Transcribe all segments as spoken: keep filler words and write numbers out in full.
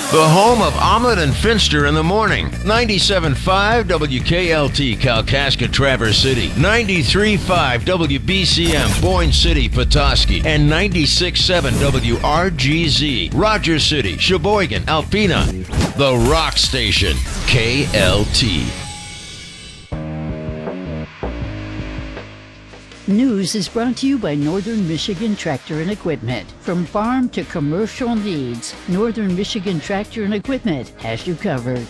The home of Omelet and Finster in the morning. ninety-seven point five W K L T, Kalkaska, Traverse City. ninety-three point five W B C M, Boyne City, Petoskey. And ninety-six point seven W R G Z, Rogers City, Sheboygan, Alpena. The Rock Station, K L T. News is brought to you by Northern Michigan Tractor and Equipment. From farm to commercial needs, Northern Michigan Tractor and Equipment has you covered.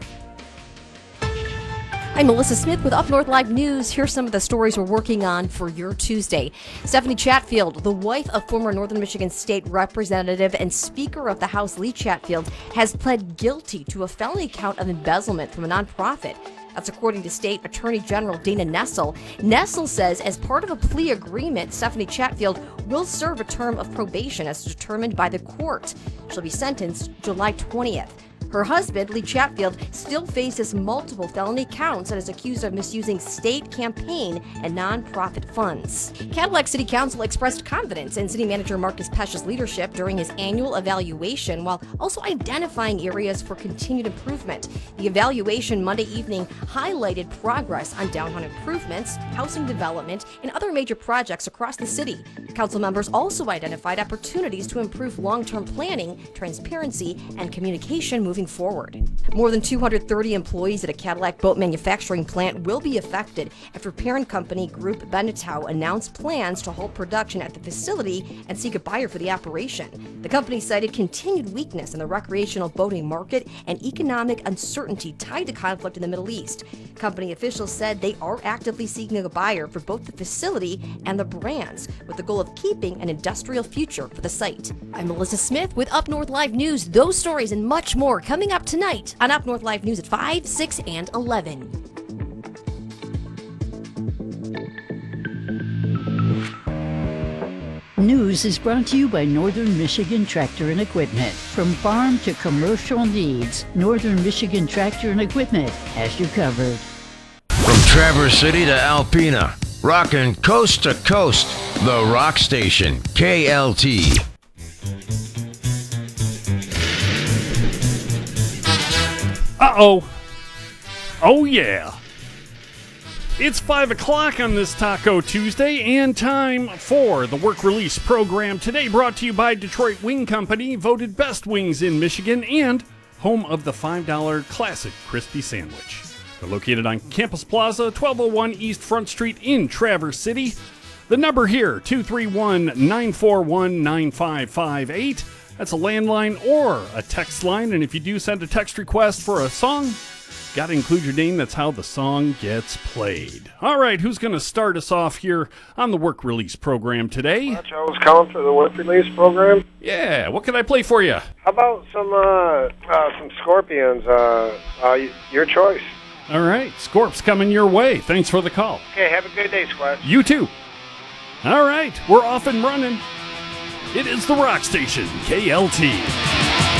I'm Melissa Smith with Up North Live News. Here's some of the stories we're working on for your Tuesday. Stephanie Chatfield, the wife of former Northern Michigan State Representative and Speaker of the House Lee Chatfield, has pled guilty to a felony count of embezzlement from a nonprofit. That's according to State Attorney General Dana Nessel. Nessel says as part of a plea agreement, Stephanie Chatfield will serve a term of probation as determined by the court. She'll be sentenced July twentieth. Her husband, Lee Chatfield, still faces multiple felony counts and is accused of misusing state campaign and nonprofit funds. Cadillac City Council expressed confidence in City Manager Marcus Pesch's leadership during his annual evaluation, while also identifying areas for continued improvement. The evaluation Monday evening highlighted progress on downtown improvements, housing development, and other major projects across the city. Council members also identified opportunities to improve long-term planning, transparency, and communication moving forward. More than two hundred thirty employees at a Cadillac boat manufacturing plant will be affected after parent company Group Beneteau announced plans to halt production at the facility and seek a buyer for the operation. The company cited continued weakness in the recreational boating market and economic uncertainty tied to conflict in the Middle East. Company officials said they are actively seeking a buyer for both the facility and the brands, with the goal of keeping an industrial future for the site. I'm Melissa Smith with Up North Live News. Those stories and much more coming up tonight on Up North Live News at five, six, and eleven. News is brought to you by Northern Michigan Tractor and Equipment. From farm to commercial needs, Northern Michigan Tractor and Equipment has you covered. From Traverse City to Alpena, rockin' coast to coast, the Rock Station, K L T. Uh-oh. Oh, yeah. It's five o'clock on this Taco Tuesday, and time for the Work Release program. Today brought to you by Detroit Wing Company, voted best wings in Michigan, and home of the five dollar Classic Crispy Sandwich. They're located on Campus Plaza, twelve oh one East Front Street in Traverse City. The number here, two three one, nine four one, nine five five eight. That's a landline or a text line, and if you do send a text request for a song, got to include your name. That's how the song gets played. All right, who's going to start us off here on the Work Release program today? Much, I was calling for the Work Release program. Yeah, what can I play for you? How about some uh, uh, some Scorpions? Uh, uh, your choice. All right, Scorp's coming your way. Thanks for the call. Okay, have a good day, Squatch. You too. All right, we're off and running. It is the Rock Station, K L T.